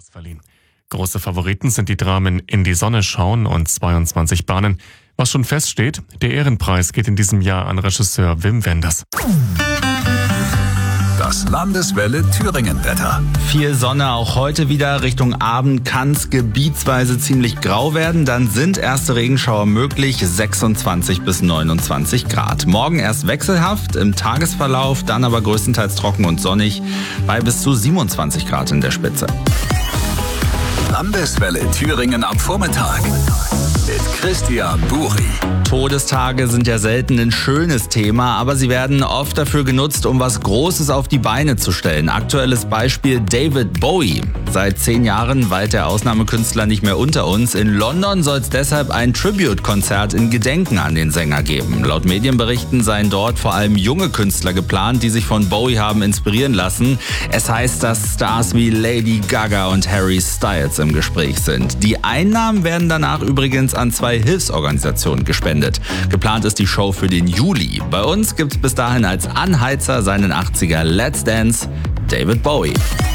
Jahres verliehen. Große Favoriten sind die Dramen In die Sonne schauen und 22 Bahnen. Was schon feststeht, der Ehrenpreis geht in diesem Jahr an Regisseur Wim Wenders. Das Landeswelle Thüringen-Wetter. Viel Sonne, auch heute wieder. Richtung Abend kann es gebietsweise ziemlich grau werden. Dann sind erste Regenschauer möglich, 26 bis 29 Grad. Morgen erst wechselhaft, im Tagesverlauf dann aber größtenteils trocken und sonnig bei bis zu 27 Grad in der Spitze. Landeswelle Thüringen am Vormittag mit Christian Buri. Todestage sind ja selten ein schönes Thema, aber sie werden oft dafür genutzt, um was Großes auf die Beine zu stellen. Aktuelles Beispiel David Bowie. Seit 10 Jahren weilt der Ausnahmekünstler nicht mehr unter uns. In London soll es deshalb ein Tribute-Konzert in Gedenken an den Sänger geben. Laut Medienberichten seien dort vor allem junge Künstler geplant, die sich von Bowie haben inspirieren lassen. Es heißt, dass Stars wie Lady Gaga und Harry Styles im Gespräch sind. Die Einnahmen werden danach übrigens an 2 Hilfsorganisationen gespendet. Geplant ist die Show für den Juli. Bei uns gibt's bis dahin als Anheizer seinen 80er Let's Dance David Bowie.